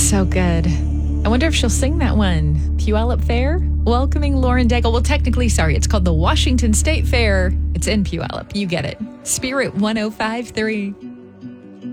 So good. I wonder if she'll sing that one. Puyallup Fair, welcoming Lauren Daigle. Well, technically, sorry, it's called the Washington State Fair. It's in Puyallup. You get it. Spirit 105.3.